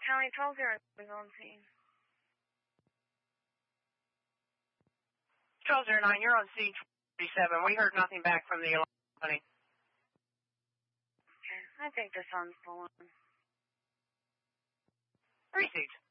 County 12-0 is on scene. 1209, you're on scene 37. We heard nothing back from the alarm company. Okay, I think the sun's pulling. Received.